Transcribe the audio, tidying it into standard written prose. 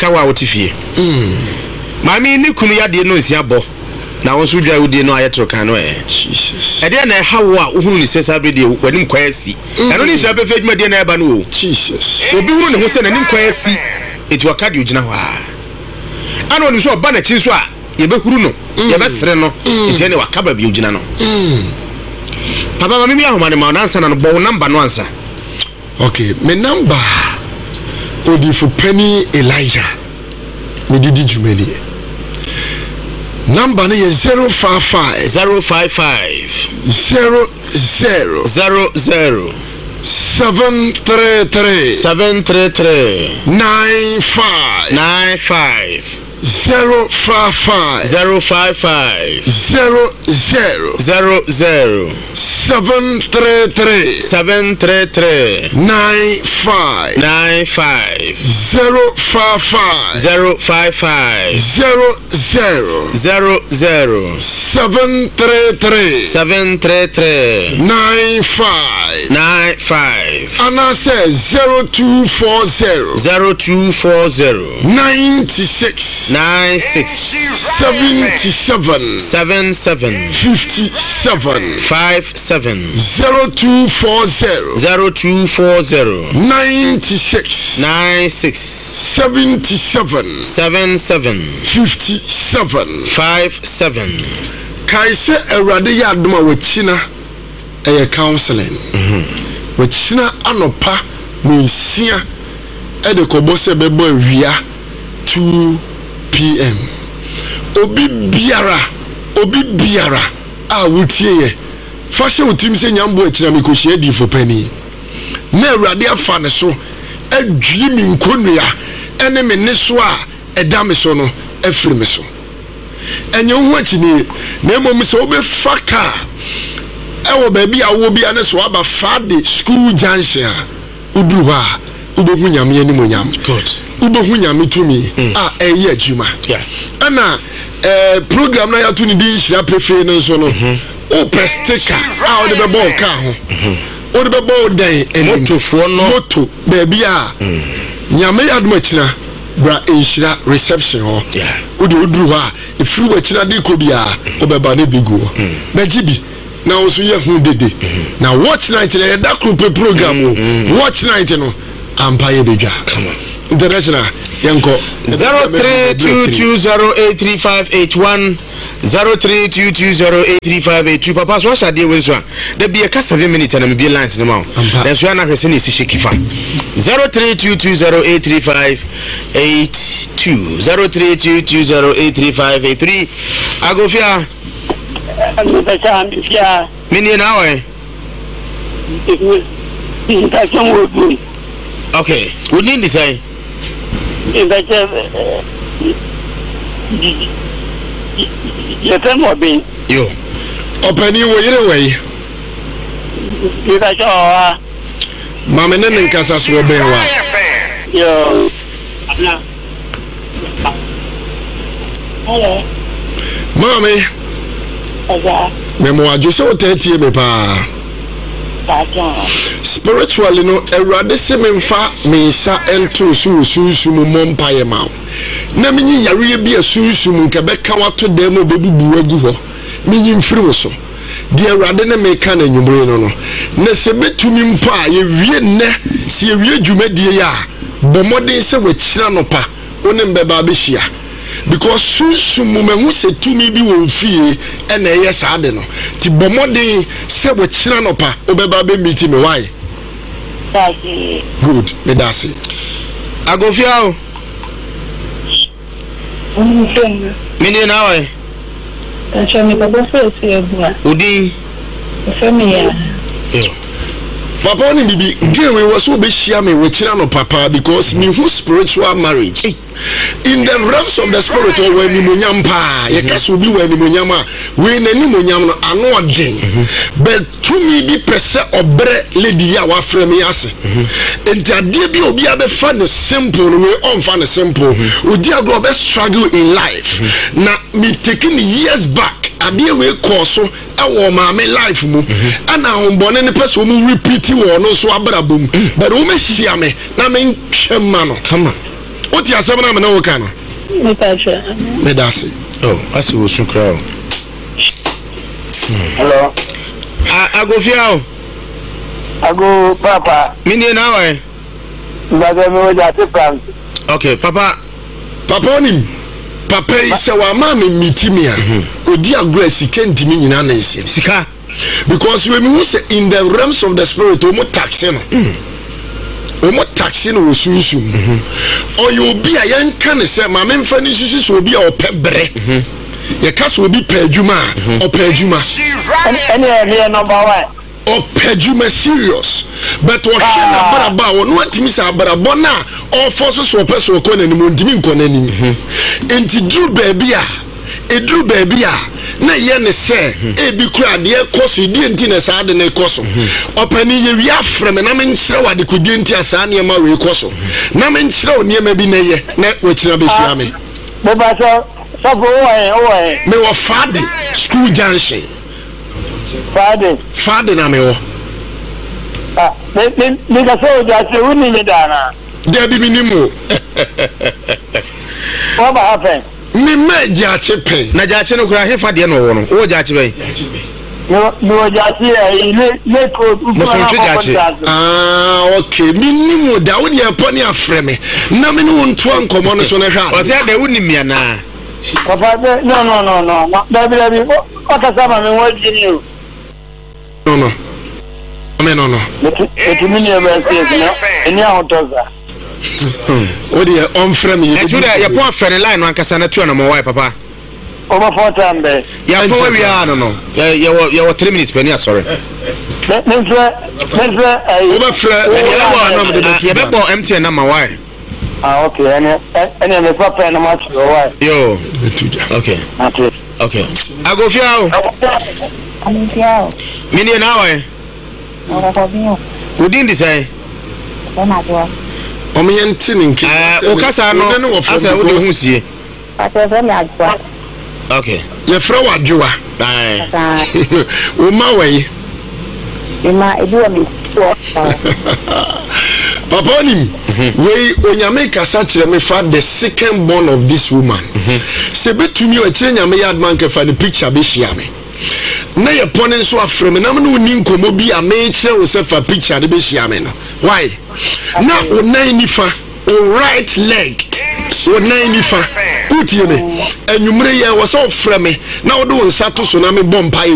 kawa otifie mami ni kunu ya de no nsia bo na won so dwa wudi no ayetro kan no Jesus ede na hawo a uhuru ni sesa be de wanim kwasi eno ni sha be fedwuma de na eba no Jesus obi huru ne ho se na nim kwasi eti wakade ogina ho a ana oni so ba na chi so a ye be huru no ye be sere no eti ne wakaba bi ogina no papa mami mi ahoma ne ma na ansa na no bo number no ansa okay me number odi for Penny Elijah me didi jumeni number no is 055 00 733 95 055 733 95 055 733 95 and I says 0240 96 77 57 0240 96 77 57 kaise erade ya adoma wachina eye counseling wachina anopa munsia ede kobose bebo awia 2 PM obi biara a wutie ye fashe utim se nyambo akina mikohie di for Penny na awurade afa ne so adwi mi nkonua ene me ne so a eda me so no afiri me so enye hu akini na emom se obefa ka ewo ba bia wo bia ne so aba Friday school junction a uduru ha ubehu nyame ani monyam good ubehu nyame tumi a eye adwuma ana program na ya to ni di hira prefe no so no o prestika a o de bebo ka ho o de bebo dan motofo no moto ba bia nyame aduma kina bra enhira reception ho o de oduru ha ifiri wa kina de ko bia obeba ne bigu ba jibi na oso ye hu dede na watch night na da group program watch night no ampaye beja international yanko 0322083581 0322083582 papa so shade we so da bia ka 7 minutes na me bi lines no ma then so na hwese na isi shekifa 0322083582 0322083583 agofia mini na we okay we need this say you tell me be yo openi wo yire we mama ne nkasa so be wa yo hello mama memo ajo se o tetie me pa spiritually no erade se memfa mensa ento so mu mompaye ma na menyi yare bi asunsun nke be ka wato dem obebubu agu ho menyi mfiri wo so de erade ne meka na nwumre no na se betumi mpa ye wie ne se ye wie dwumadie ya bomodin se wachira no pa one mbeba be hia because sunsun mu se tumi bi wo fie na eye saade no ti bomodin se wachira no pa obeba be meet me why good me dasi agofia o mini na we achami baba face ebua udi family ya papa oni bibi gewe was so be share me wachira no papa because me who spiritual marriage in the realms of the spirit or when ni monyam pa ye kaso bi when ni monyam a we na ni monyam no ano odin but to me bi pese obre lady ya wa frame yase enti ade bi obi abe fa no simple no we on fa no simple odi ado obe struggle in life na me taking years back ade we course so awo ma me life mu ana ombone ne pese o mu repeat wo no so abrabom but o me hia me na me twema no come on What you are saying na me no kan. Me pacha. Me da say. Oh, asi wo su kra. Hello. Agofia. Ago papa. Mini na wa. Mbada me wo ja te France. Okay, papa. Papa onim. Papa is our mama mitimia. Odi aggress kentimi nyina na ese. Sika. Because when we say in the realms of the spirit, omo taxi no. Omo taxi no osunsun. Or you be a yan kan say mama mfa ni susu so obi a opebre. Ye ka so obi pe adwuma, ope adwuma. Any here number 1. Opejuma serious, but what na baraba wo no atimi sa barabo na all forces so person ko na nim ntimi nko na nim enti dru baby a edru baby a na ye ne se e bi kura de ekoso di enti na sa de na ekoso opani ye wi afrem na me nkyere wade ko di enti asa na ma we ekoso na me nkyere o niam bi na ye na we kira be hia me Mo ba so go o me wo fade school junction Father na me wo. Me ka so ja se woni me dana. There be minimo. What happen? Me jache pen. Na jache no kura hefa de no wo no. Wo jache be. No jache le ko. Mo so twe jache. Ah, okay. Minimo da wo de aponi afreme. Na me no nto ankomo no so na hwa. O se da woni mia na. Papa no. Dabi. O ka sama me wo jini. No. Amen no. It mean you be say any ahotoza. O de on frame you. E tu da ya po afere line no ankasa na tu na mo why papa. Over 4 time be. Ya po we no. Ya 3 minutes pe ni asore. Mense Over frame. Ya be bo MTN na ma why. Ah, okay. Any me papa na match why. Yo. Okay. Okay. Agofia. Agofia. Mini na why. Udin di say. O me yenti ninki. O kasa no asa wo de hu sie. Okay. Ye fra wadwa. O ma we. Papa onim we onyame kasa kire me fa the second born of this woman. Se betumi o kire nyame yad man ke fa the picture be hia me. Na ye pone so afrem na me no ni nkomo bi a me kire wo se fa picture de be hia me no. Why? Na o nan nifa o right leg. So nan nifa. Utie me. Enwumre ye wo so frem me na wo de wo nsa to so na me bompa